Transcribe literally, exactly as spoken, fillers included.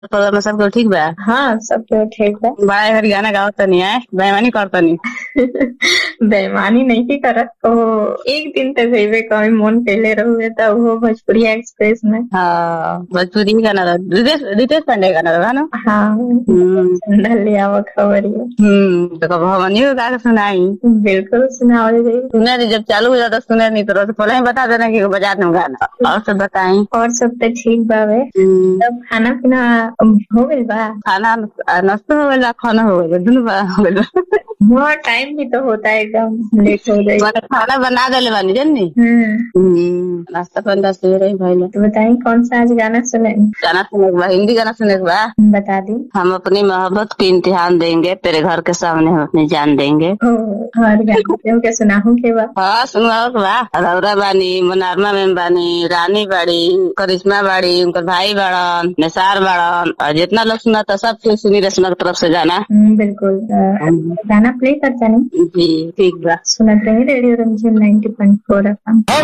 परिवार में सबको ठीक बा? हाँ सब तो ठीक बा। बड़ा घड़ी गाना गावत तनी है, बेईमानी करतनी। बेईमानी नहीं की करत तो एक दिन तक गईबे कभी मन कैले रहुए तो वो भोजपुरी एक्सप्रेस में। हाँ भोजपुरी गाना रहा, रितेश रितेश पांडे गाना रहा ना। हाँ हम्म संदल लिया वो खबरिया। हम्म तो कब हमनी गा के सुनाई। बिल्कुल सुनाओ जी। सुने नहीं, जब चालू हो जाता सुने नहीं तो रोज पहले ही बता देना कि बजा दूं गाना। और सब बताई। और सब तो ठीक बावे। हम्म, तब खाना पीना हो गइल बा? खाना नाश्ता हो गया, खाना हो गया, दोनों बा- हो गया। हाँ टाइम भी तो होता है एकदम लेट हो गई। मैंने खाना बना देले बानी जन्नी। हम्म हम्म, नाश्ता पानी से रही भाई। तो बताइए कौन सा आज गाना सुने? गाना सुने के बा, हिंदी गाना सुने के बा। बता दी। हम अपनी मोहब्बत की इम्तिहान देंगे, तेरे घर के सामने हम अपनी जान देंगे। ओ और गाना क्यों के सुनाहू के बा? हाँ सुनाओ के बा। रौरा बानी, मुनारमा में बानी, रानी बाड़ी, करिश्मा बाड़ी, उनकर भाई बाड़न, निसार बाड़न, और जितना लोग सुना था सब फिर सुनी रचना की तरफ से गाना। हम्म, बिल्कुल। अ, गाना प्ले करता नहीं जी ठीक बा। सुनते रहिए रेडियो रंजीम नाइन्टी पॉइंट फोर एफ एम।